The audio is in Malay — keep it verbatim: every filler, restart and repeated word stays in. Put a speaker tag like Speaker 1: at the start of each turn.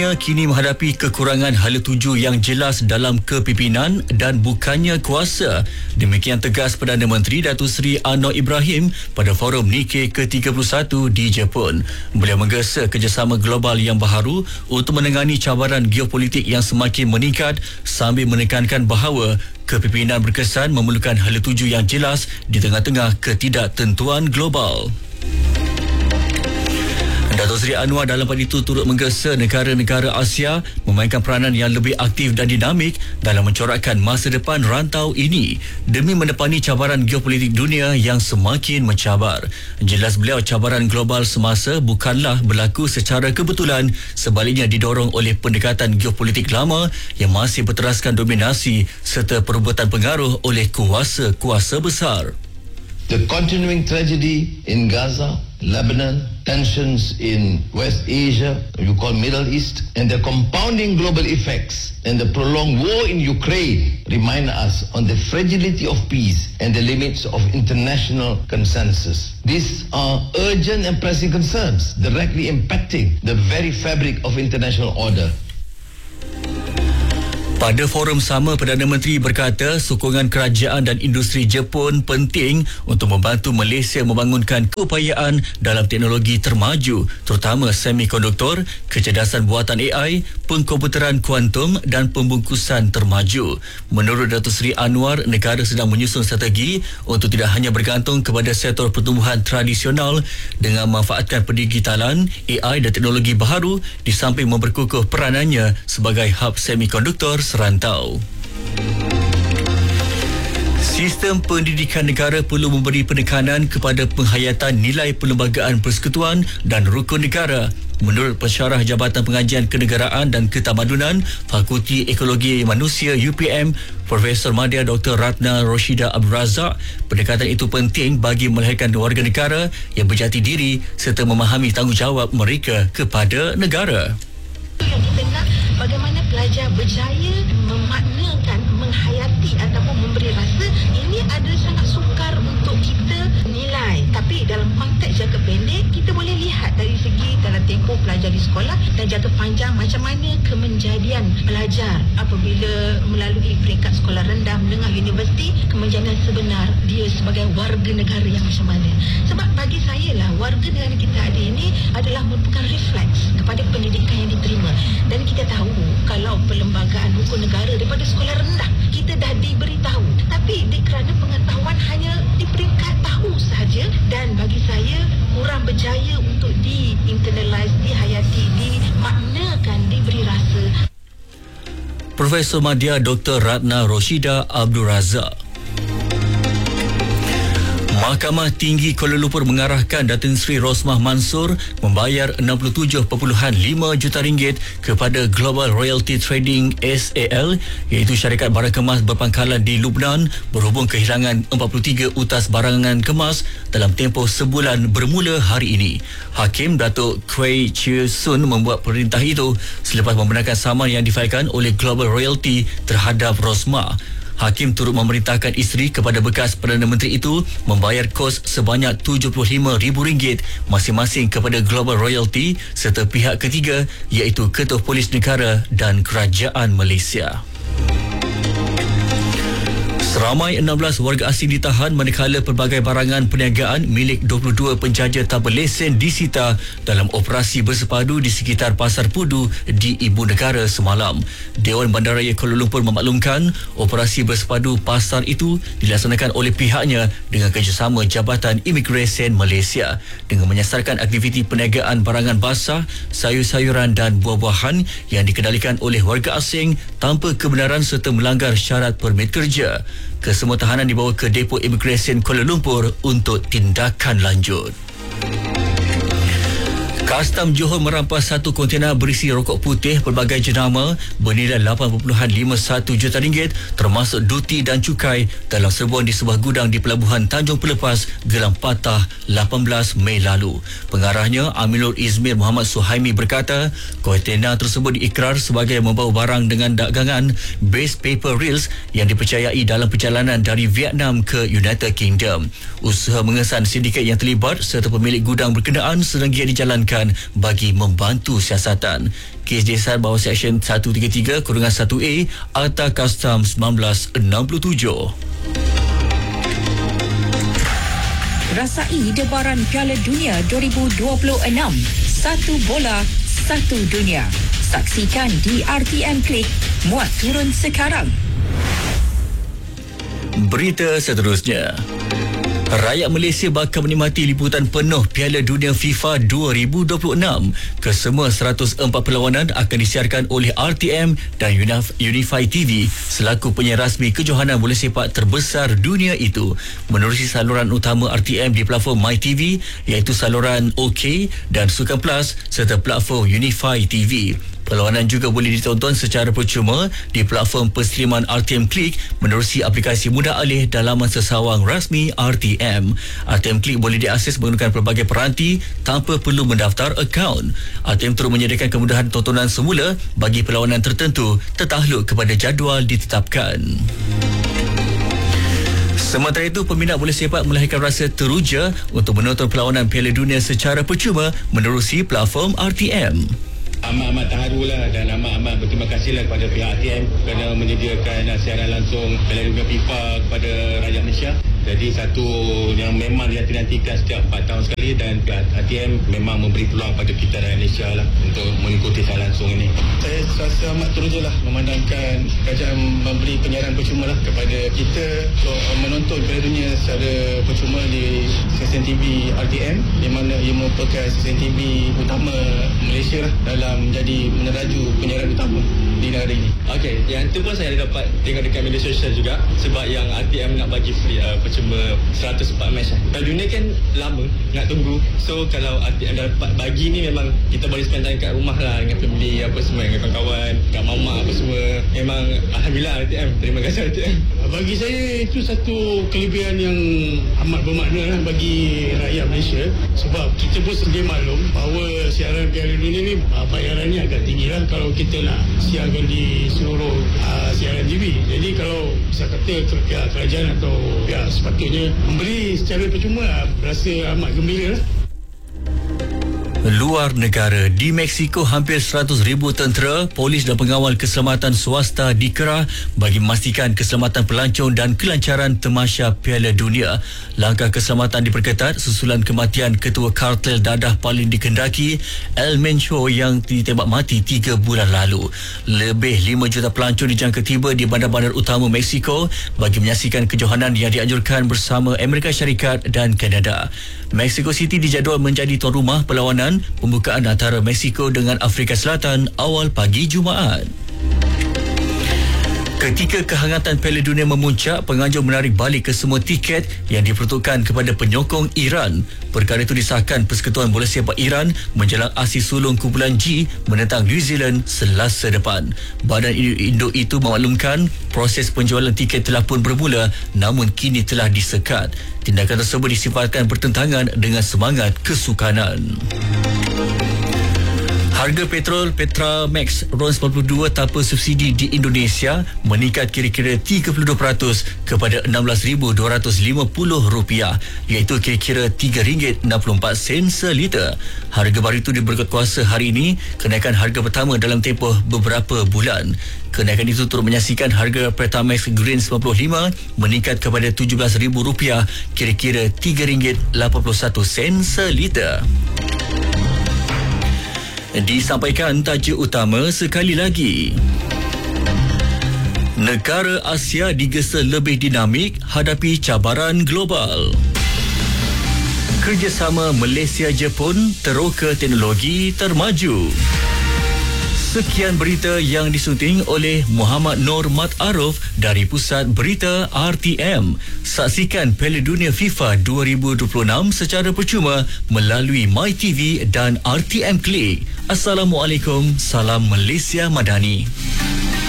Speaker 1: Dunia kini menghadapi kekurangan hala tuju yang jelas dalam kepimpinan dan bukannya kuasa. Demikian tegas Perdana Menteri Datuk Seri Anwar Ibrahim pada Forum Nikkei ke tiga puluh satu di Jepun. Beliau menggesa kerjasama global yang baharu untuk menangani cabaran geopolitik yang semakin meningkat sambil menekankan bahawa kepimpinan berkesan memerlukan hala tuju yang jelas di tengah-tengah ketidaktentuan global. Datuk Seri Anwar dalam pada itu turut menggesa negara-negara Asia memainkan peranan yang lebih aktif dan dinamik dalam mencorakkan masa depan rantau ini demi menepani cabaran geopolitik dunia yang semakin mencabar. Jelas beliau, cabaran global semasa bukanlah berlaku secara kebetulan, sebaliknya didorong oleh pendekatan geopolitik lama yang masih berteraskan dominasi serta perebutan pengaruh oleh kuasa-kuasa besar.
Speaker 2: The continuing tragedy in Gaza, Lebanon, tensions in West Asia, you call Middle East, and the compounding global effects and the prolonged war in Ukraine remind us on the fragility of peace and the limits of international consensus. These are urgent and pressing concerns directly impacting the very fabric of international order.
Speaker 1: Pada forum sama, Perdana Menteri berkata sokongan kerajaan dan industri Jepun penting untuk membantu Malaysia membangunkan keupayaan dalam teknologi termaju, terutama semikonduktor, kecerdasan buatan A I, pengkomputeran kuantum dan pembungkusan termaju. Menurut Datuk Seri Anwar, negara sedang menyusun strategi untuk tidak hanya bergantung kepada sektor pertumbuhan tradisional dengan memanfaatkan pendigitalan, A I dan teknologi baharu di samping memperkukuh peranannya sebagai hub semikonduktor serantau. Sistem pendidikan negara perlu memberi penekanan kepada penghayatan nilai perlembagaan persekutuan dan rukun negara. Menurut Pensyarah Jabatan Pengajian Kenegaraan dan Ketamadunan Fakulti Ekologi Manusia U P M, Profesor Madya Doktor Ratna Roshida Abdul Razak, pendekatan itu penting bagi melahirkan warga negara yang berjati diri serta memahami tanggungjawab mereka kepada negara.
Speaker 3: Yang kita nak bagaimana pelajar berjaya memaknakan, menghayati ataupun memberi rasa ini adalah sangat sukar untuk kita nilai. Tapi dalam konteks jangka pendek, kita boleh lihat dari segi dalam tempoh pelajar di sekolah dan jangka panjang macam mana kemenjadian pelajar apabila melalui peringkat sekolah rendah menengah universiti, kemenjadian sebenar dia sebagai warga negara yang macam mana. Sebab bagi saya lah, warga negara kita ada ini adalah merupakan refleks kepada pendidikan yang diterima. Dan kita tahu kalau perlembagaan hukum negara daripada sekolah rendah kita dah diberitahu, tapi di kerana pengetahuan hanya di peringkat tahu sahaja dan bagi saya kurang berjaya untuk di-internalize, dihayati, dimaknakan, diberi rasa.
Speaker 1: Profesor Madya Doktor Ratna Roshida Abdul Razak. Mahkamah Tinggi Kuala Lumpur mengarahkan Datin Seri Rosmah Mansor membayar enam puluh tujuh perpuluhan lima juta ringgit kepada Global Royalty Trading S A L, iaitu syarikat barang kemas berpangkalan di Lubnan, berhubung kehilangan empat puluh tiga utas barangan kemas dalam tempoh sebulan bermula hari ini. Hakim Datuk Kwei Chee Sun membuat perintah itu selepas membenarkan saman yang difailkan oleh Global Royalty terhadap Rosmah. Hakim turut memerintahkan isteri kepada bekas Perdana Menteri itu membayar kos sebanyak tujuh puluh lima ribu ringgit masing-masing kepada Global Royalty serta pihak ketiga iaitu Ketua Polis Negara dan Kerajaan Malaysia. Seramai enam belas warga asing ditahan manakala pelbagai barangan perniagaan milik dua puluh dua penjaja tak berlesen disita dalam operasi bersepadu di sekitar Pasar Pudu di Ibu Negara semalam. Dewan Bandaraya Kuala Lumpur memaklumkan operasi bersepadu pasar itu dilaksanakan oleh pihaknya dengan kerjasama Jabatan Imigresen Malaysia dengan menyasarkan aktiviti perniagaan barangan basah, sayur-sayuran dan buah-buahan yang dikendalikan oleh warga asing tanpa kebenaran serta melanggar syarat permit kerja. Kesemua tahanan dibawa ke Depo Imigresen Kuala Lumpur untuk tindakan lanjut. Kastam Johor merampas satu kontena berisi rokok putih pelbagai jenama bernilai lapan perpuluhan lima satu juta ringgit termasuk duti dan cukai dalam serbuan di sebuah gudang di Pelabuhan Tanjung Pelepas, Gelang Patah, lapan belas Mei lalu. Pengarahnya Aminul Izmir Muhammad Suhaimi berkata, kontena tersebut diikrar sebagai membawa barang dengan dagangan base paper reels yang dipercayai dalam perjalanan dari Vietnam ke United Kingdom. Usaha mengesan sindiket yang terlibat serta pemilik gudang berkenaan sedang giat dijalankan diperlukan bagi membantu siasatan. Kes disahkan bawah Seksyen seratus tiga puluh tiga kurungan satu A Akta Custom seribu sembilan ratus enam puluh tujuh.
Speaker 4: Rasai debaran Piala Dunia dua ribu dua puluh enam. Satu bola, satu dunia. Saksikan di R T M Klik. Muat turun sekarang.
Speaker 1: Berita seterusnya. Rakyat Malaysia bakal menikmati liputan penuh Piala Dunia FIFA dua ribu dua puluh enam. Kesemua seratus empat perlawanan akan disiarkan oleh R T M dan Unify T V selaku penyiar rasmi kejohanan bola sepak terbesar dunia itu, menerusi saluran utama R T M di platform MyTV iaitu saluran OK dan Sukan Plus serta platform Unify T V. Perlawanan juga boleh ditonton secara percuma di platform persliman R T M Klik menerusi aplikasi mudah alih dalaman sesawang rasmi R T M. R T M Klik boleh diakses menggunakan pelbagai peranti tanpa perlu mendaftar akaun. R T M turut menyediakan kemudahan tontonan semula bagi perlawanan tertentu tertakluk kepada jadual ditetapkan. Sementara itu, peminat bola sepak melahirkan rasa teruja untuk menonton perlawanan Piala Dunia secara percuma menerusi platform R T M.
Speaker 5: Amat-amat terharu lah dan amat-amat berterima kasih lah kepada pihak R T M kerana menyediakan siaran langsung Piala Dunia FIFA kepada rakyat Malaysia. Jadi satu yang memang dinantikan setiap empat tahun sekali dan pihak R T M memang memberi peluang pada kita rakyat Malaysia lah untuk mengikuti siaran langsung ini. Saya rasa amat teruja lah memandangkan kerajaan memberi penyiaran percuma lah kepada kita untuk menonton Piala Dunia secara percuma di stesen T V R T M, di mana ia merupakan stesen T V utama Malaysia lah dalam menjadi meneraju penyiaran utama di negara ini. Okey, yang tu pun saya ada dapat tengok dekat media sosial juga sebab yang R T M nak bagi free uh, percuma seratus empat match lah. Piala Dunia kan lama nak tunggu. So kalau R T M dapat bagi ni memang kita boleh spend time kat rumah lah dengan family apa semua, dengan kawan-kawan, kat mama apa semua. Memang alhamdulillah R T M. Terima kasih R T M.
Speaker 6: Bagi saya itu satu kelebihan yang amat bermakna lah bagi rakyat Malaysia sebab kita pun sedia maklum bahawa siaran Piala Dunia ni bayarannya agak tinggi lah kalau kita nak siarkan di seluruh uh, siaran T V. Jadi kalau bisa kata pihak kerajaan atau pihak sepatutnya memberi secara percuma, rasa amat gembira lah.
Speaker 1: Luar negara, di Mexico hampir seratus ribu tentera, polis dan pengawal keselamatan swasta dikerah bagi memastikan keselamatan pelancong dan kelancaran tamasya Piala Dunia. Langkah keselamatan diperketat susulan kematian ketua kartel dadah paling dikendaki El Mencho yang ditembak mati tiga bulan lalu. Lebih lima juta pelancong dijangka tiba di bandar-bandar utama Mexico bagi menyaksikan kejohanan yang dianjurkan bersama Amerika Syarikat dan Kanada. Mexico City dijadual menjadi tuan rumah perlawanan pembukaan antara Mexico dengan Afrika Selatan awal pagi Jumaat. Ketika kehangatan Piala Dunia memuncak, penganjur menarik balik kesemua tiket yang diperuntukkan kepada penyokong Iran. Perkara itu disahkan Persekutuan Bola Sepak Iran menjelang aksi sulung kumpulan G menentang New Zealand Selasa depan. Badan induk itu memaklumkan proses penjualan tiket telah pun bermula namun kini telah disekat. Tindakan tersebut disifatkan bertentangan dengan semangat kesukanan. Harga petrol Petramax RON sembilan puluh dua tanpa subsidi di Indonesia meningkat kira-kira tiga puluh dua peratus kepada enam belas ribu dua ratus lima puluh rupiah, iaitu kira-kira tiga ringgit enam puluh empat sen seliter. Harga baru itu diberkat kuasa hari ini, kenaikan harga pertama dalam tempoh beberapa bulan. Kenaikan itu turut menyaksikan harga Petramax Green sembilan puluh lima meningkat kepada tujuh belas ribu rupiah, kira-kira tiga ringgit lapan puluh satu sen seliter. Disampaikan tajuk utama sekali lagi. Negara Asia digesa lebih dinamik hadapi cabaran global. Kerjasama Malaysia-Jepun teroka teknologi termaju. Sekian berita yang disunting oleh Muhammad Nur Mat Aruf dari Pusat Berita R T M. Saksikan Piala Dunia FIFA dua ribu dua puluh enam secara percuma melalui MyTV dan R T M Klik. Assalamualaikum, salam Malaysia Madani.